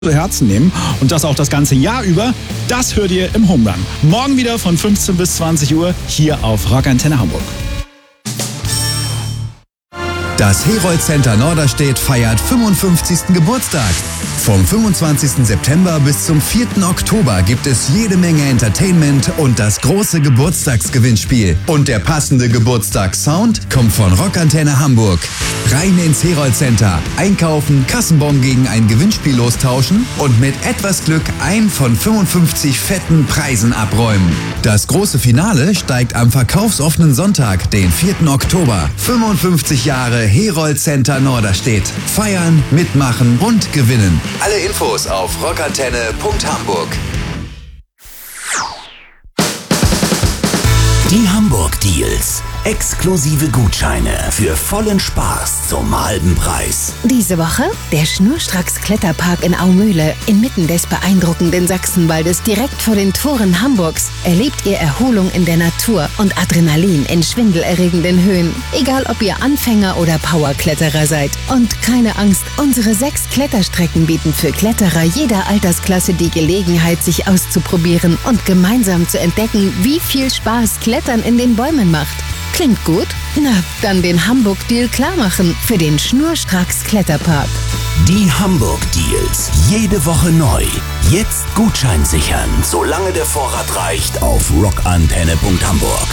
Herzen nehmen und das auch das ganze Jahr über, das hört ihr im Home Run. Morgen wieder von 15 bis 20 Uhr hier auf Rock Antenne Hamburg. Das Herold Center Norderstedt feiert 55. Geburtstag. Vom 25. September bis zum 4. Oktober gibt es jede Menge Entertainment und das große Geburtstagsgewinnspiel. Und der passende Geburtstagssound kommt von Rock Antenne Hamburg. Rein ins Herold Center, einkaufen, Kassenbon gegen ein Gewinnspiel lostauschen und mit etwas Glück ein von 55 fetten Preisen abräumen. Das große Finale steigt am verkaufsoffenen Sonntag, den 4. Oktober. 55 Jahre Herold Center Norderstedt. Feiern, mitmachen und gewinnen. Alle Infos auf rockantenne.hamburg. Die Hamburg Deals. Exklusive Gutscheine für vollen Spaß zum halben Preis. Diese Woche der Schnurstracks Kletterpark in Aumühle, inmitten des beeindruckenden Sachsenwaldes, direkt vor den Toren Hamburgs. Erlebt ihr Erholung in der Natur und Adrenalin in schwindelerregenden Höhen. Egal ob ihr Anfänger oder Powerkletterer seid. Und keine Angst, unsere 6 Kletterstrecken bieten für Kletterer jeder Altersklasse die Gelegenheit, sich auszuprobieren und gemeinsam zu entdecken, wie viel Spaß Klettern in den Bäumen macht. Klingt gut? Na, dann den Hamburg-Deal klarmachen für den Schnurstracks Kletterpark. Die Hamburg Deals. Jede Woche neu. Jetzt Gutschein sichern, solange der Vorrat reicht, auf rockantenne.hamburg.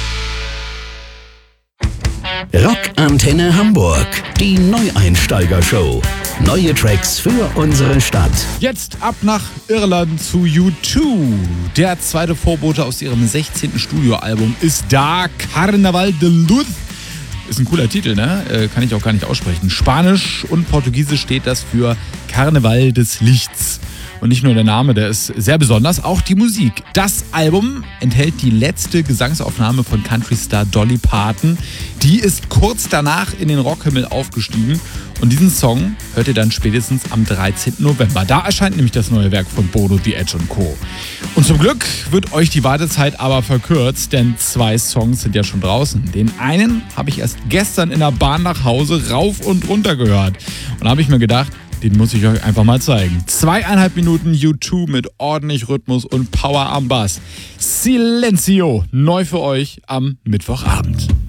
Rock Antenne Hamburg, die Neueinsteiger-Show. Neue Tracks für unsere Stadt. Jetzt ab nach Irland zu U2. Der zweite Vorbote aus ihrem 16. Studioalbum ist da. Carnaval de Luz. Ist ein cooler Titel, ne? Kann ich auch gar nicht aussprechen. Spanisch und Portugiesisch steht das für Karneval des Lichts. Und nicht nur der Name, der ist sehr besonders, auch die Musik. Das Album enthält die letzte Gesangsaufnahme von Country-Star Dolly Parton. Die ist kurz danach in den Rockhimmel aufgestiegen. Und diesen Song hört ihr dann spätestens am 13. November. Da erscheint nämlich das neue Werk von Bono, The Edge und Co. Und zum Glück wird euch die Wartezeit aber verkürzt, denn 2 Songs sind ja schon draußen. Den einen habe ich erst gestern in der Bahn nach Hause rauf und runter gehört. Und da habe ich mir gedacht, den muss ich euch einfach mal zeigen. 2,5 Minuten U2 mit ordentlich Rhythmus und Power am Bass. Silencio, neu für euch am Mittwochabend.